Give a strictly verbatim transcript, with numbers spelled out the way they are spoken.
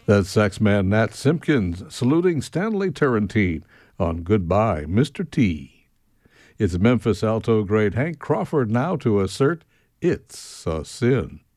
That's saxman Nat Simpkins saluting Stanley Turrentine on Goodbye, Mister T. It's Memphis alto great Hank Crawford now to assert it's a sin.